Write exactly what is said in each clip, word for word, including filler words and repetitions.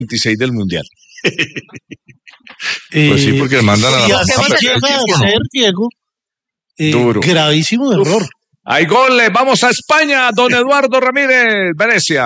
veintiséis del Mundial. Pues sí, porque le mandan a la y así llega a ser, Diego, eh, Duro. gravísimo error. Hay goles, vamos a España, don Eduardo Ramírez, Venecia.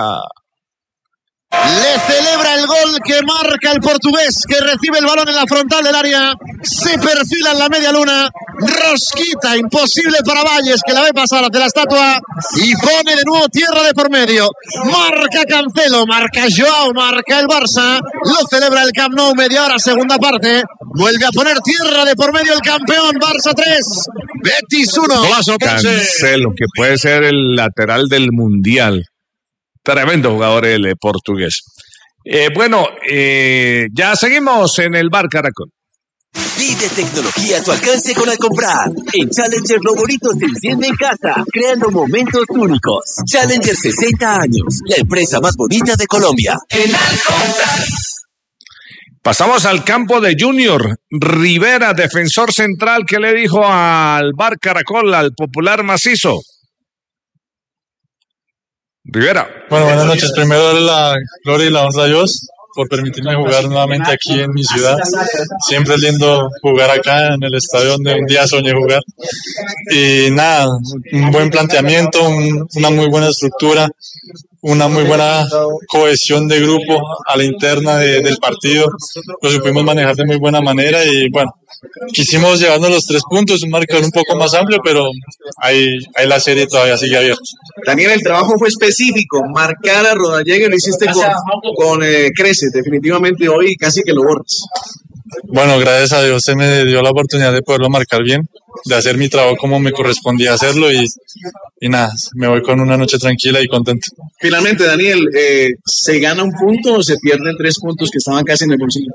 Le celebra el gol que marca el portugués, que recibe el balón en la frontal del área, se perfila en la media luna, rosquita imposible para Valles, que la ve pasar ante la estatua y pone de nuevo tierra de por medio. Marca Cancelo, marca Joao, marca el Barça, lo celebra el Camp Nou, media hora, segunda parte, vuelve a poner tierra de por medio el campeón, Barça tres, Betis uno. Cancelo, que puede ser el lateral del Mundial. Tremendo jugador el eh, portugués. Eh, bueno, eh, ya seguimos en el Bar Caracol. Vive tecnología a tu alcance con Al Comprar. En Challenger lo bonito se enciende en casa, creando momentos únicos. Challenger sesenta años, la empresa más bonita de Colombia. En Al Comprar. Pasamos al campo de Junior. Rivera, defensor central, ¿qué le dijo al Bar Caracol, al popular macizo? Rivera. Bueno, buenas noches. Primero darle la gloria y la honra a Dios por permitirme jugar nuevamente aquí en mi ciudad. Siempre es lindo jugar acá en el estadio donde un día soñé jugar. Y nada, un buen planteamiento, un, una muy buena estructura, una muy buena cohesión de grupo a la interna de, del partido. Lo supimos manejar de muy buena manera y bueno, quisimos llevarnos los tres puntos, un marcador un poco más amplio, pero ahí, ahí la serie todavía sigue abierta. Daniel, el trabajo fue específico, marcar a Rodallega, lo hiciste con, con eh, Crece, definitivamente hoy casi que lo borras. Bueno, gracias a Dios se me dio la oportunidad de poderlo marcar bien, de hacer mi trabajo como me correspondía hacerlo y, y nada, me voy con una noche tranquila y contento. Finalmente, Daniel, eh, ¿se gana un punto o se pierden tres puntos que estaban casi en el bolsillo?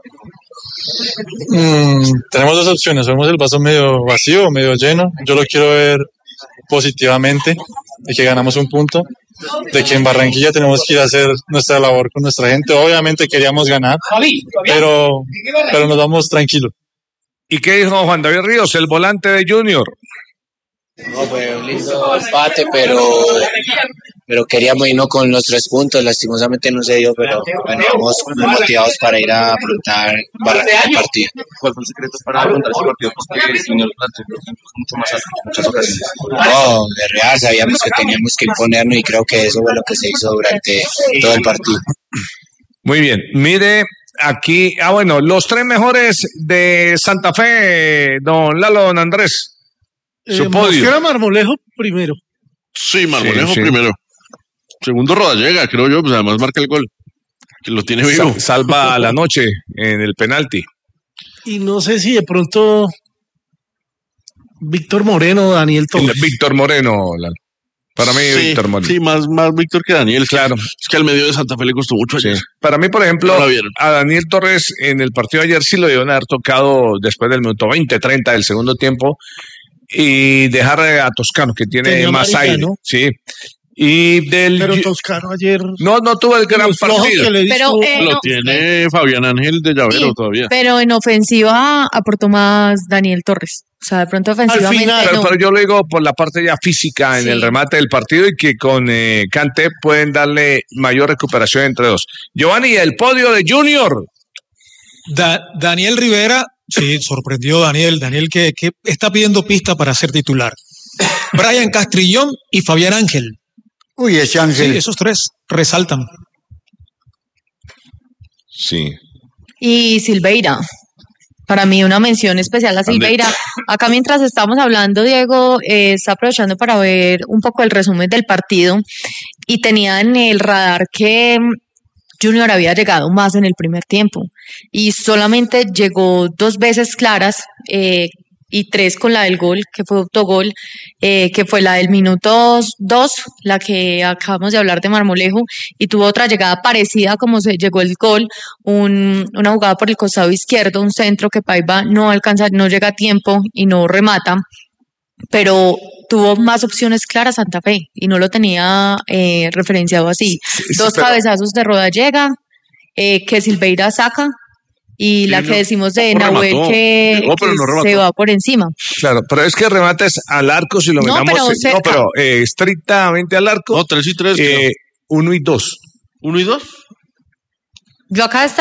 Mm, tenemos dos opciones, vemos el vaso medio vacío o medio lleno. Yo lo quiero ver positivamente, de que ganamos un punto, de que en Barranquilla tenemos que ir a hacer nuestra labor con nuestra gente. Obviamente queríamos ganar, pero, pero nos vamos tranquilos. ¿Y qué dijo Juan David Ríos, el volante de Junior? No, fue un lindo empate, pero, pero queríamos irnos con los tres puntos. Lastimosamente no se dio, pero veníamos muy motivados para ir a afrontar el partido. ¿Cuál fue el secreto para afrontar ese partido? Porque el Junior mucho más alto en muchas ocasiones. No, de real sabíamos que teníamos que imponernos y creo que eso fue lo que se hizo durante todo el partido. Muy bien, mire aquí, ah bueno, los tres mejores de Santa Fe, don Lalo, don Andrés. Su Eh, podio. Mosquera Marmolejo primero. Sí, Marmolejo Sí, sí. primero. Segundo Rodallega, creo yo, pues además marca el gol. Que lo tiene vivo. Sa- salva la noche en el penalti. Y no sé si de pronto Víctor Moreno o Daniel Torres. Víctor Moreno, Lalo. Para mí, Sí, Víctor Moreno. sí, más, más Víctor que Daniel. Claro. Es que al medio de Santa Fe le costó mucho ayer. Sí. Para mí, por ejemplo, No la vieron. a Daniel Torres en el partido de ayer sí lo debieron haber tocado después del minuto veinte, treinta del segundo tiempo y dejar a Toscano, que tiene Tenía más amarilla, aire. ¿no? Sí. Y del. Pero Toscano ayer. No, no tuvo el gran los flojos partido. que le Pero, hizo- eh, Lo no, tiene Fabián Ángel de Llavero sí, todavía. pero en ofensiva aportó más Daniel Torres. O sea, de pronto ofensivamente final, Pero, no. pero yo lo digo por la parte ya física en Sí. el remate del partido y que con eh, Kanté pueden darle mayor recuperación entre dos. Giovanni, el podio de Junior. Da- Daniel Rivera, sí, sorprendió Daniel, Daniel que, que está pidiendo pista para ser titular. Brian Castrillón y Fabián Ángel. Uy, ese Sí, Ángel. esos tres resaltan. Sí. Y Silveira. Para mí una mención especial a Silveira. Acá mientras estamos hablando, Diego eh, está aprovechando para ver un poco el resumen del partido y tenía en el radar que mm, Junior había llegado más en el primer tiempo y solamente llegó dos veces claras eh, y tres con la del gol, que fue autogol, eh, que fue la del minuto dos, la que acabamos de hablar de Marmolejo, y tuvo otra llegada parecida como se llegó el gol, un, una jugada por el costado izquierdo, un centro que Paiva no alcanza, no llega a tiempo y no remata, pero tuvo más opciones claras Santa Fe y no lo tenía eh, referenciado así. sí, Dos pero- cabezazos de Rodallega, eh, que Silveira saca, y Sí, la no, que decimos de no Nahuel remató. que, Llegó, pero que no remató. se va por encima. Claro, pero es que remates al arco si lo No, miramos. pero eh, cerca. no, pero eh, estrictamente al arco. No, tres y tres. eh, uno y dos. ¿Uno y dos? Yo acá